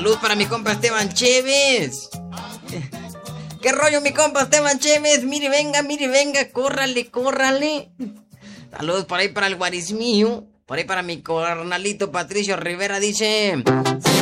Salud para mi compa Esteban Chévez. ¿Qué rollo, mi compa Esteban Chévez? Mire, venga, córrale. Saludos por ahí para el guarismillo. Por ahí para mi carnalito Patricio Rivera, dice...